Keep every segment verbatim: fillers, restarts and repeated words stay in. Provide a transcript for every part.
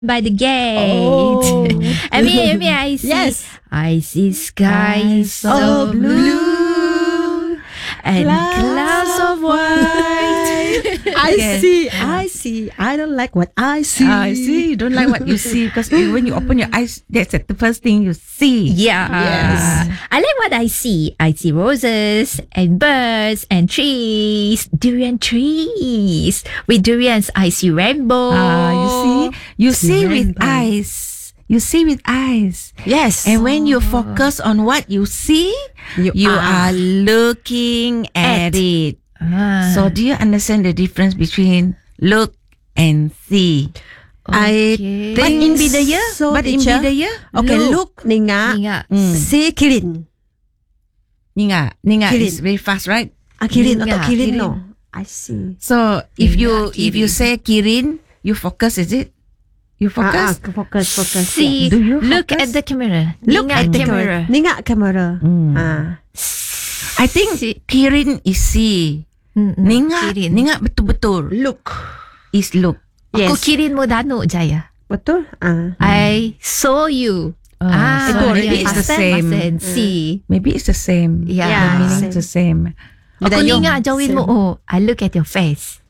by the gate. Oh. I mean, I mean, I see, Yes. I see skies so of blue and clouds of white. I Okay. see, I see. I don't like what I see. Ah, I see. You don't like what you see because when you open your eyes, that's the first thing you see. Yeah. Yes. I like what I see. I see roses and birds and trees, durian trees. With durians, I see rainbow. Ah, you see, you see with rainbow. eyes. You see with eyes. Yes. And when you focus on what you see, You you, are. are looking at, it. Ah. So do you understand the difference between look and see? I Okay. think But in Bidaya, so, but in teacher. Bidaya, Okay, Look. look, ninga. Ingat. mm. See kilin. Ninga, ninga Kirin. is very fast, right? Ah, kilin Ninga, atau kilin kilin. no. I see. So if you Ninga, if you kirin. say kirin, you focus, is it? You focus. Ah, ah, focus, focus. See, Do you look focus? at the camera. Look Ingat at the camera. camera. Ninga camera. Mm. Ah. I think See. kirin is see. Mm-mm. Ninga, Kirin. ninga betul-betul Look. is look. Aku Yes. kirin mo dano, Jaya. Betul? Ah. I saw you. Ah, Ah, so maybe yeah, it's the past tense, same. past tense. See. Maybe it's the same. Yeah. The Yeah. meaning is the same. Aku Bidayong. ninga jawin mo, oh, I look at your face.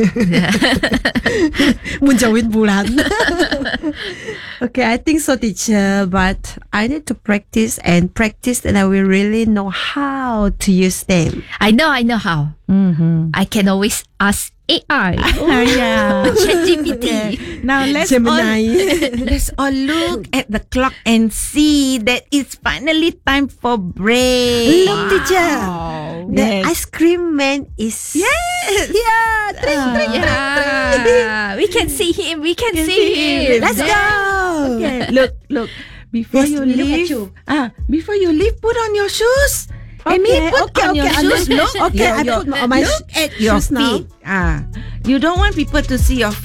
Menjauhin bulan. Okay, I think so, teacher. But I need to practice and practice, and I will really know how to use them. I know, I know how. Mm-hmm. I can always ask A I. yeah. ChatGPT. Now let's all, Gemini. let's all look at the clock and see that it's finally time for break. Look, teacher. The Yes. ice cream man is Yes. yeah. Drink, Ah. drink, Yeah, we can see him. We can, Can see, see him. him. Let's go. Okay. Look, look. Before Yes, you look at leave, you. ah, before you leave, put on your shoes. Amy, Okay, put okay, on your okay. shoes. Under- Look, okay, your- I your- put my- my look sh- at your shoes now. feet. Ah, you don't want people to see your